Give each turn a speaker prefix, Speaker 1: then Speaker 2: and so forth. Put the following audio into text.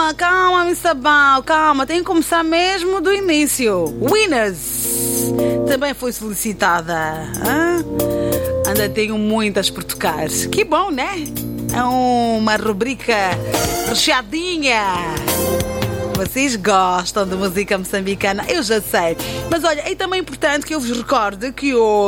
Speaker 1: calma, Miss Sabão, calma. Tem que começar mesmo do início. Winners também foi solicitada. Ainda tenho muitas por tocar. Que bom, né? É uma rubrica recheadinha. Vocês gostam de música moçambicana, eu já sei. Mas olha, é também importante que eu vos recorde que hoje